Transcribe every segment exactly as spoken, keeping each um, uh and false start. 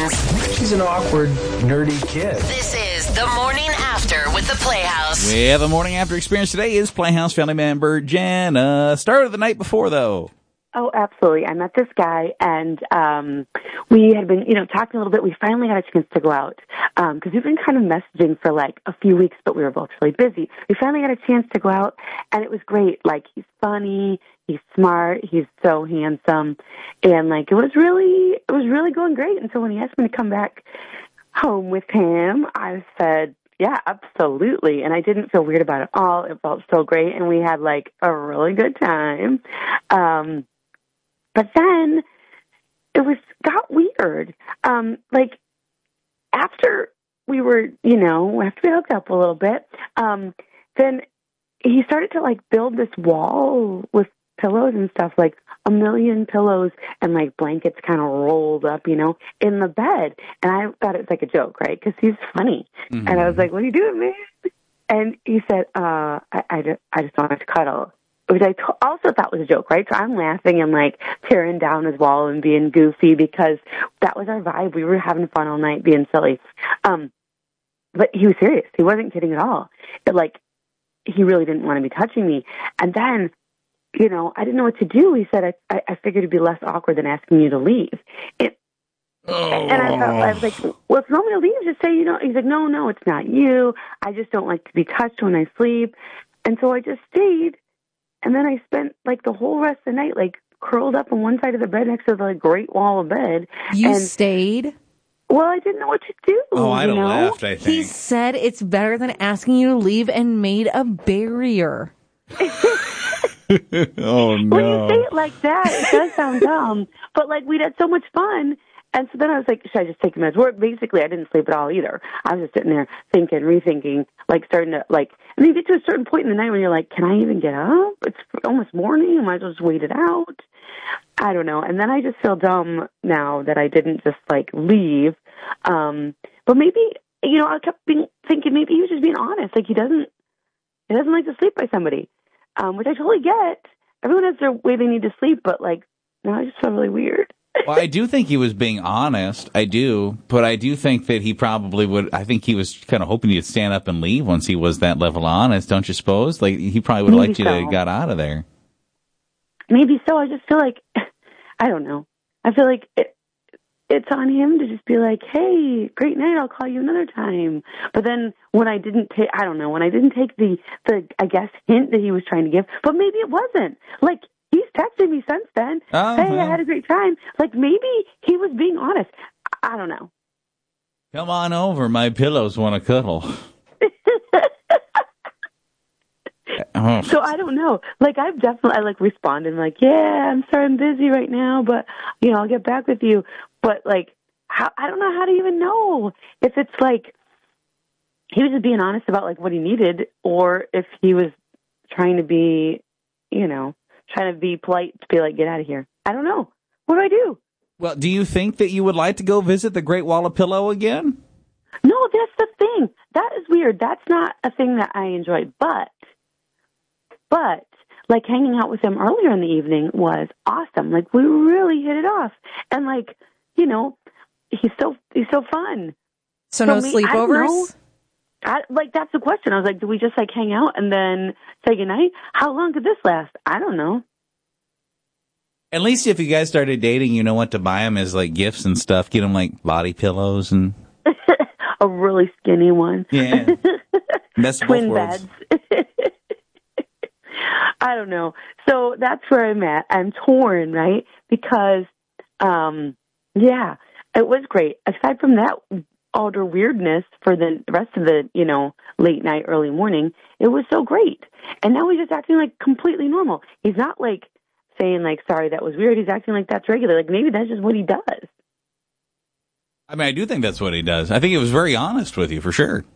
friends. She's an awkward, nerdy kid. This is The Morning After with the Playhouse. We have a morning after experience today is Playhouse family member Jenna. Started the night before, though. Oh, absolutely. I met this guy, and um, we had been, you know, talking a little bit. We finally got a chance to go out because um, we've been kind of messaging for like a few weeks, but we were both really busy. We finally got a chance to go out, and it was great. Like, he's funny, he's smart, he's so handsome, and like it was really, it was really going great. And so when he asked me to come back home with him, I said, yeah, absolutely. And I didn't feel weird about it at all. It felt so great, and we had like a really good time. Um, But then it was got weird. Um, like after we were, you know, after we hooked up a little bit, um, then he started to like build this wall with pillows and stuff, like a million pillows and like blankets kind of rolled up, you know, in the bed. And I thought it was like a joke, right? Because he's funny. Mm-hmm. And I was like, "What are you doing, man?" And he said, uh, I, I, just, I just wanted to cuddle. Which I t- also thought was a joke, right? So I'm laughing and like tearing down his wall and being goofy because that was our vibe. We were having fun all night, being silly. Um, but he was serious. He wasn't kidding at all. It, like, he really didn't want to be touching me. And then, you know, I didn't know what to do. He said, I, I, I figured it'd be less awkward than asking you to leave. It, oh. And I, thought, I was like, well, if you want me to leave, just say, you know, he's like, no, no, it's not you. I just don't like to be touched when I sleep. And so I just stayed. And then I spent, like, the whole rest of the night, like, curled up on one side of the bed next to the like, great wall of bed. You and, stayed? Well, I didn't know what to do. Oh, I'd have know? left, I think. He said it's better than asking you to leave and made a barrier. Oh, no. When you say it like that, it does sound dumb. But, like, we'd had so much fun. And so then I was like, should I just take him as word? Basically, I didn't sleep at all either. I was just sitting there thinking, rethinking, like starting to, like, and then you get to a certain point in the night when you're like, can I even get up? It's almost morning. I might as well just wait it out. I don't know. And then I just feel dumb now that I didn't just, like, leave. Um, but maybe, you know, I kept being, thinking maybe he was just being honest. Like, he doesn't, he doesn't like to sleep by somebody, um, which I totally get. Everyone has their way they need to sleep, but, like, now I just feel really weird. Well, I do think he was being honest. I do. But I do think that he probably would. I think he was kind of hoping you'd stand up and leave once he was that level honest, don't you suppose? Like, he probably would have liked you so. to have got out of there. Maybe so. I just feel like, I don't know. I feel like it, it's on him to just be like, hey, great night. I'll call you another time. But then when I didn't take, I don't know, when I didn't take the, the, I guess, hint that he was trying to give, but maybe it wasn't. Like, he's texted me since then. Uh-huh. Hey, I had a great time. Like, maybe he was being honest. I don't know. Come on over. My pillows want to cuddle. Oh. So I don't know. Like, I've definitely, I like responded like, yeah, I'm sorry, I'm busy right now, but, you know, I'll get back with you. But, like, how, I don't know how to even know if it's like he was just being honest about, like, what he needed, or if he was trying to be, you know, trying to be polite to be like, get out of here. I don't know. What do I do? Well, do you think that you would like to go visit the Great Wall of Pillow again? No, that's the thing. That is weird. That's not a thing that I enjoy. But, but, like, hanging out with him earlier in the evening was awesome. Like, we really hit it off. And, like, you know, he's so, he's so fun. So, so no me, sleepovers? I, like, that's the question. I was like, do we just, like, hang out and then say goodnight? How long could this last? I don't know. At least if you guys started dating, you know what to buy them as, like, gifts and stuff. Get them, like, body pillows and... A really skinny one. Yeah. That's Twin beds. I don't know. So that's where I'm at. I'm torn, right? Because, um, yeah, it was great. Aside from that utter weirdness for the rest of the, you know, late night, early morning, it was so great. And now he's just acting like completely normal. He's not like saying like, sorry, that was weird. He's acting like that's regular. Like maybe that's just what he does. I mean, I do think that's what he does. I think he was very honest with you for sure.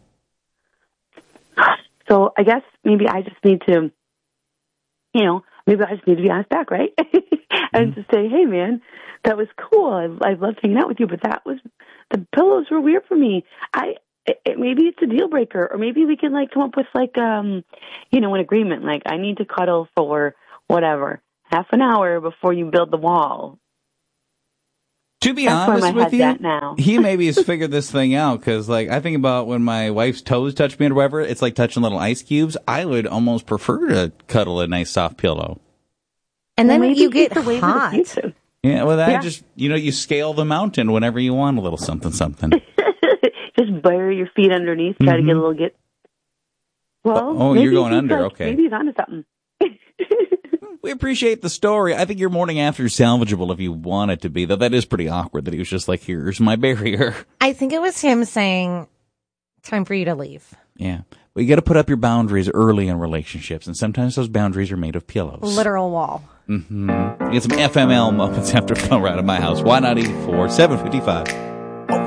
So I guess maybe I just need to, you know, maybe I just need to be honest back, right? And mm-hmm. to say, hey, man, that was cool. I, I loved hanging out with you, but that was, the pillows were weird for me. I, it, it, maybe it's a deal breaker, or maybe we can like come up with like, um, you know, an agreement. Like I need to cuddle for whatever, half an hour before you build the wall. To be That's where honest my with head's you, at now. he maybe has figured this thing out because, like, I think about when my wife's toes touch me or whatever, it's like touching little ice cubes. I would almost prefer to cuddle a nice soft pillow. And then Well, maybe you he's get the way for the hot. future. Yeah, well, that Yeah. just, you know, you scale the mountain whenever you want a little something, something. Just bury your feet underneath, try to get a little get. Well, Oh, maybe you're going he's under, like- okay. Maybe he's onto something. We appreciate the story. I think your morning after is salvageable if you want it to be, though that is pretty awkward that he was just like, here's my barrier. I think it was him saying, time for you to leave. Yeah. But you got to put up your boundaries early in relationships, and sometimes those boundaries are made of pillows. Literal wall. Mm-hmm. Get some F M L moments after fun right at my house. Why not eighty-four, seven fifty-five.